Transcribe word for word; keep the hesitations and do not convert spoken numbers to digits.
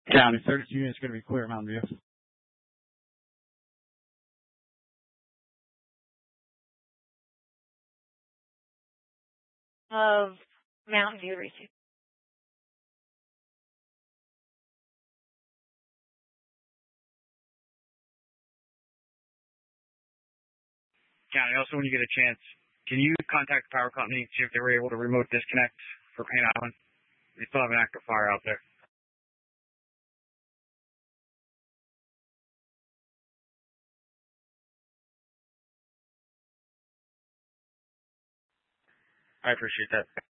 County, thirty-two units going to be clear, Mountain View. Of Mountain View received. County, also when you get a chance, can you contact the power company and see if they were able to remote disconnect for Paint Island? They still have an active fire out there. I appreciate that.